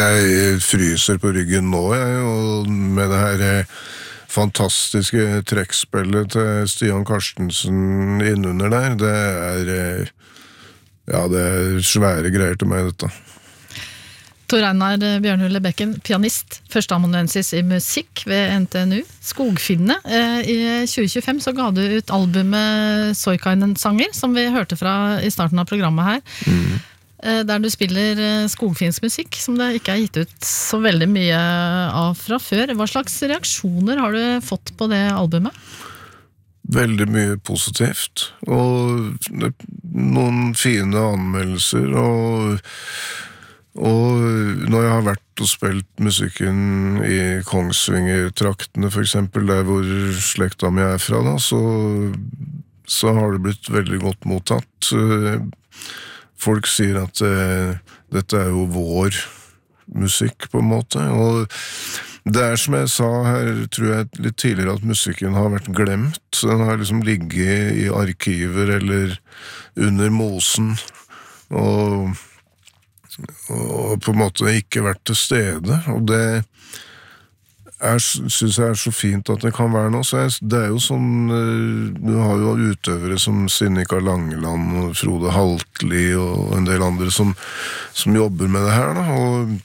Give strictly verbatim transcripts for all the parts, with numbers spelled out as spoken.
Jeg fryser på ryggen nå, jeg, og med det her eh, fantastiske trekkspillet til Stian Karstensen innunder der, det er, eh, ja, det er svære greier til meg, dette. Tor Einar Bjørnhule Bekken, pianist, førsteamanuensis i musikk ved N T N U, Skogfinne. I tjue tjuefem så ga du ut albumet Soikainen-sanger, som vi hørte fra i starten av programmet her, mm. der du spiller skogfinsk musikk, som det ikke er gitt ut så veldig mye av fra før. Hva slags reaksjoner har du fått på det albumet? Veldig mye positivt, og noen fine anmeldelser, og Og når jeg har vært og spilt musikken i Kongsvinger-traktene, for eksempel, der hvor slekta mi er fra, da, så, så har det blitt veldig godt mottatt. Folk sier at eh, dette er jo vår musikk, på en måte, og det er som jeg sa her, tror jeg litt tidligere, at musikken har vært glemt. Den har liksom ligget i arkiver eller under mosen, og og på en måte ikke vært til stede, og det er, synes jeg er så fint at det kan være nå, så jeg, det er jo sånn, du har jo utøvere som Sinikka Langeland og Frode Haltli og en del andre som, som jobber med det her, da, og,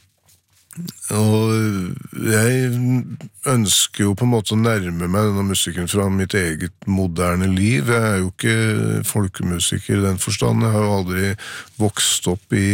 og jeg ønsker jo på en måte å nærme meg denne musikken fra mitt eget moderne liv. Jeg er jo ikke folkemusiker i den forstand, jeg har jo aldri vokst opp i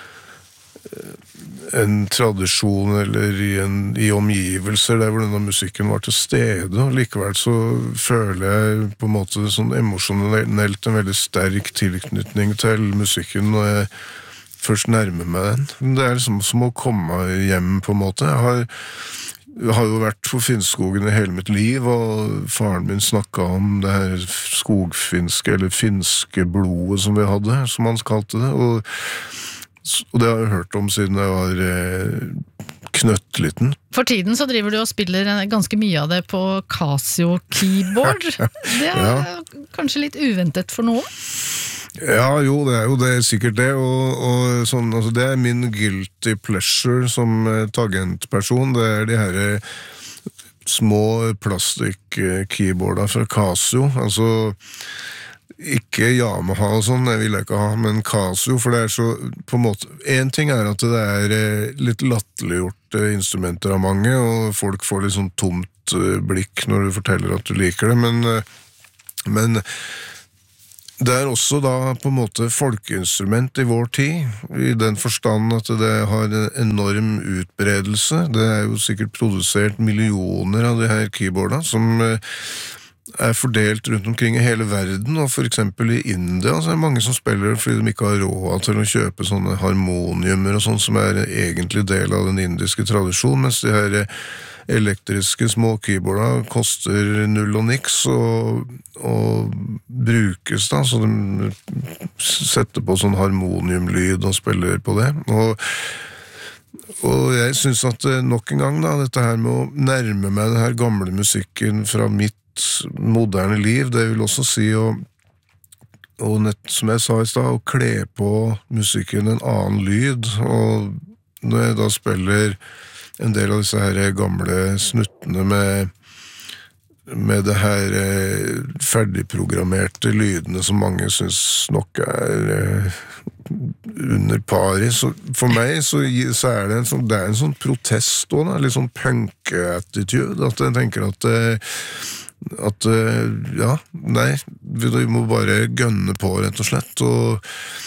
en tradisjon eller i, en, i omgivelser der hvor denne musikken var til stede, og likevel så føler jeg på en måte sånn emosjonelt en veldig sterk tilknytning til musikken når jeg først nærmer meg den. Det er liksom som å komme hjem på en måte. Jeg har, jeg har jo vært på Finnskogen i hele mitt liv, og faren min snakket om det her skogfinske eller finske blodet som vi hadde, som han kalte det, og og det har jeg hørt om siden jeg var eh, knøttliten. For tiden så driver du og spiller ganske mye av det på Casio keyboard. Det er ja. Kanskje litt uventet for noen? Ja, jo, det er jo det, sikkert det, og, og sånn, altså, det er min guilty pleasure som eh, tagentperson, det er de her eh, små plastikk-keyboarder fra Casio, altså ikke Yamaha og sånn, det vil jeg ikke ha, men Casio, for det er så, på en måte, en ting er at det er eh, litt latterliggjort eh, instrumenter av mange, og folk får litt sånn tomt eh, blikk når du forteller at du liker det, men, eh, men det er også da på en måte folkeinstrument i vår tid, i den forstand at det har en enorm utbredelse. Det er jo sikkert produsert millioner av de her keyboardene, som eh, er fordelt rundt omkring i hele verden, og for eksempel i India så er det mange som spiller fordi de ikke har råd til å kjøpe sånne harmoniumer og sånn som er egentlig del av den indiske tradisjonen, mens de her elektriske små keyboardene koster null og niks og, og brukes da, så de setter på sånn harmoniumlyd og spiller på det, og Og jeg synes at nok en gang da, dette her med å nærme meg den her gamle musikken fra mitt moderne liv, det vil også si å, og nett, som jeg sa i sted, å kle på musikken en annen lyd, og når jeg da spiller en del av disse her gamle snuttene med med det her eh, ferdigprogrammerte lydene som mange synes nok er eh, under pari, så for meg så, så er det en sånn, det er en sånn protest også, da, litt sånn punk-attitude, at jeg tenker at eh, at, ja, nei, vi må bare gønne på rett og slett, og,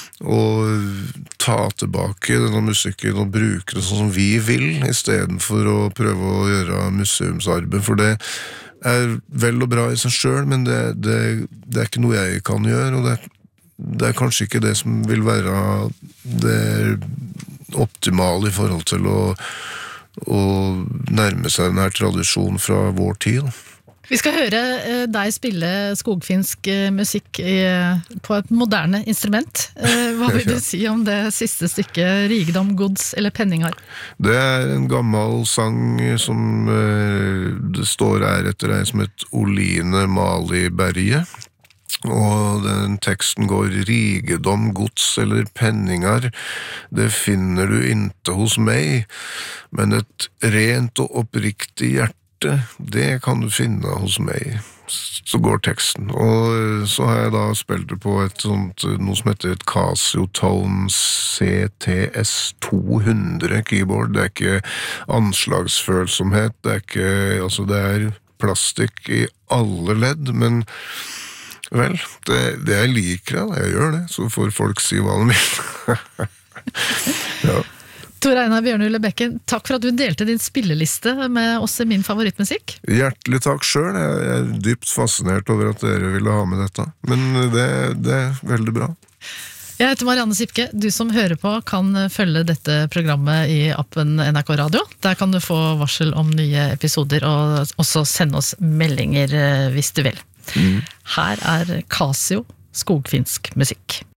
og ta tilbake denne musikken og bruke det sånn som vi vil, i stedet for å prøve å gjøre museumsarbeid, for det er vel og bra i seg selv, men det, det, det er ikke noe jeg kan gjøre, og det, det er kanskje ikke det som vil være det optimale i forhold til å, å nærme seg denne tradisjonen fra vår tid. Vi skal høre deg spille skogfinsk musikk i, på et moderne instrument. Hva vil du si om det siste stykket, Rigdom, Gods eller Penningar? Det er en gammel sang som det står her etter deg som et Oline Mali Berge. Og den teksten går: rigedom, gods eller penningar, det finner du inte hos meg, men et rent og oppriktig hjerte, det kan du finne hos meg. Så går teksten. Og så har jeg da spilt det på et sånt, noe som heter et Casio Tone C T S to hundre keyboard. Det er ikke anslagsfølsomhet, det er ikke, altså det er plastikk i alle ledd, men vel, det, det jeg liker det, jeg gjør det, så får folk si hva de vil. Ja. Tor Einar Bjørnhule Bekken, takk for at du delte din spilleliste med oss i Min favorittmusikk. Hjertelig takk selv, jeg er dypt fascinert over at dere ville ha med dette, men det, det er veldig bra. Jeg heter Marianne Sipke, du som hører på kan følge dette programmet i appen N R K Radio. Der kan du få varsel om nye episoder, og også sende oss meldinger hvis du vil. Mm. Her er Casio, skogfinsk musikk.